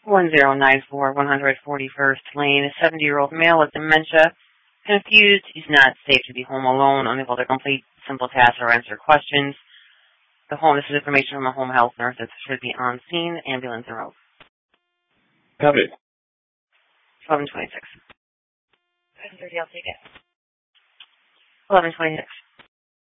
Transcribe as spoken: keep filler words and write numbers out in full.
one zero nine four, one forty-first Lane, a seventy-year-old male with dementia, confused, he's not safe to be home alone, unable to complete simple tasks or answer questions. The home, this is information from a home health nurse that should be on scene, ambulance en route. Copy. eleven twenty-six. eleven thirty, I'll take it. eleven twenty-six.